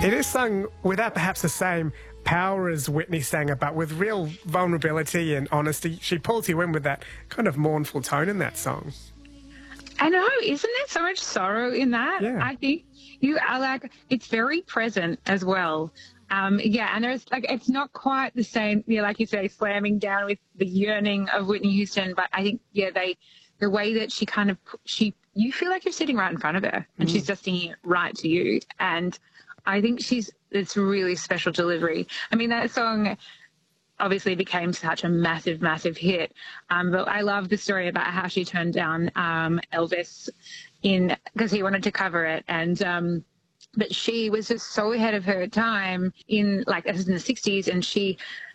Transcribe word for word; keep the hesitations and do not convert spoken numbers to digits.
It is sung without perhaps the same power as Whitney sang it, but with real vulnerability and honesty. She pulls you in with that kind of mournful tone in that song. I know, isn't there so much sorrow in that? Yeah. I think you are like, it's very present as well. Um, yeah, and there's like, it's not quite the same, yeah, like you say, slamming down with the yearning of Whitney Houston, but I think, yeah, they, the way that she kind of, she, you feel like you're sitting right in front of her and mm. she's just singing it right to you. And I think she's, it's really special delivery. I mean, that song obviously became such a massive, massive hit. Um, but I love the story about how she turned down um, Elvis in because he wanted to cover it. And um, but she was just so ahead of her time in like this was in the sixties, and she